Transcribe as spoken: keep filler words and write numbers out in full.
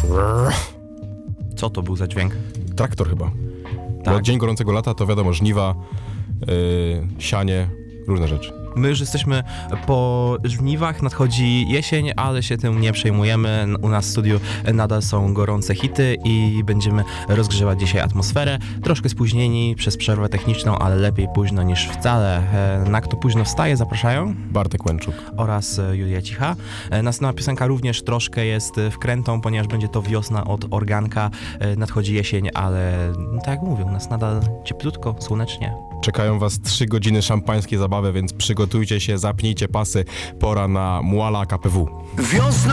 Co to był za dźwięk? Traktor chyba. Tak. Bo dzień gorącego lata to wiadomo, żniwa, yy, sianie, różne rzeczy. My już jesteśmy po żniwach, nadchodzi jesień, ale się tym nie przejmujemy. U nas w studiu nadal są gorące hity i będziemy rozgrzewać dzisiaj atmosferę. Troszkę spóźnieni przez przerwę techniczną, ale lepiej późno niż wcale. Na Kto późno wstaje zapraszają Bartek Łęczuk. oraz Julia Cicha. Następna piosenka również troszkę jest wkrętą, ponieważ będzie to wiosna od organka. Nadchodzi jesień, ale tak jak mówię, u nas nadal cieplutko, słonecznie. Czekają was trzy godziny szampańskiej zabawy, więc przygotujcie się, zapnijcie pasy. Pora na Muala K P W. Wiosna